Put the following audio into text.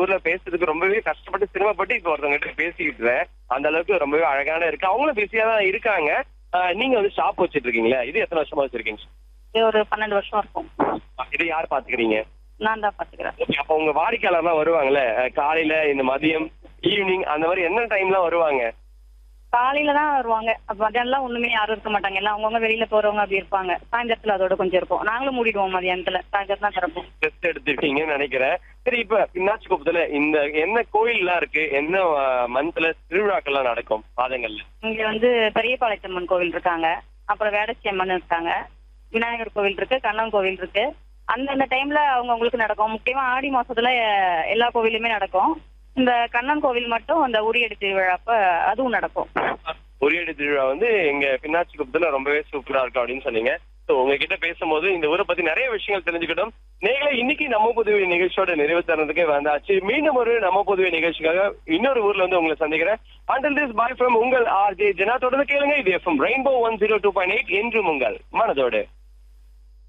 ஊர்ல பேசுறதுக்கு ரொம்பவே கஷ்டப்பட்டு சிரமப்பட்டு இப்ப ஒருத்தவங்க கிட்ட பேசிக்கிட்டு இருக்கேன். அந்த அளவுக்கு ரொம்பவே அழகான இருக்கு. அவங்களும் பிஸியா தான் இருக்காங்க. நீங்க வந்து ஷாப் வச்சிட்டு இருக்கீங்களா? இது எத்தனை வருஷமா வச்சிருக்கீங்க? இது ஒரு 12 வருஷம் இருக்கும். இது யார் பாத்துக்கிறீங்க? நான் தான் பாத்துக்கிறேன். அப்ப உங்க வாடிக்கையாளர்லாம் வருவாங்கல்ல, காலையில இந்த மதியம் ஈவினிங் அந்த மாதிரி என்ன டைம்லாம் வருவாங்க? காலையில தான் வருவாங்க. அப்ப மத்தியானம்லாம் ஒண்ணுமே யாரும் இருக்க மாட்டாங்க. எல்லாம் அவங்கவுங்க வெளியில போறவங்க அப்படி இருப்பாங்க. சாயந்தரத்துல அதோட கொஞ்சம் இருக்கும். நாங்களும் மூடிடுவோம் மதியானத்துல. சாயந்தரம் தான் திறப்போம். ரெஸ்ட் எடுத்திருக்கீங்கன்னு நினைக்கிறேன். சரி, இப்ப பின்னாச்சி குப்பத்துல இந்த என்ன கோயில்லாம் இருக்கு? என்ன மந்த்ல திருவிழாக்கள்லாம் நடக்கும் மாதங்கள்ல? இங்க வந்து பெரியபாளையம்மன் கோவில் இருக்காங்க. அப்புறம் வேடச்சி அம்மன் இருக்காங்க. விநாயகர் கோவில் இருக்கு. கண்ணன் கோவில் இருக்கு. அந்தந்த டைம்ல அவங்கவுங்களுக்கு நடக்கும். முக்கியமா ஆடி மாசத்துல எல்லா கோவிலுமே நடக்கும். இந்த கண்ணன் கோவில் மட்டும் அந்த உரியடி திருவிழா அப்ப அதுவும் நடக்கும். உரியடி திருவிழா வந்து எங்க பின்னாச்சி குப்பத்துல ரொம்பவே சூப்பரா இருக்கும் அப்படின்னு சொன்னீங்க. உங்ககிட்ட பேசும்போது இந்த ஊரை பத்தி நிறைய விஷயங்கள் தெரிஞ்சுக்கிட்டோம். நீங்களே இன்னைக்கு நம்ம புதுவை நிகழ்ச்சியோட நிறைவு தருறதுக்கே வந்தாச்சு. மீண்டும் ஒரு நம்ம புதுவை நிகழ்ச்சிக்காக இன்னொரு ஊர்ல வந்து உங்களை சந்திக்கிறேன். Until this, bye from உங்கள் RJ ஜனா. தொடர்ந்து கேளுங்க. இது FM Rainbow 102.8 என்றும் உங்கள் மனதோடு.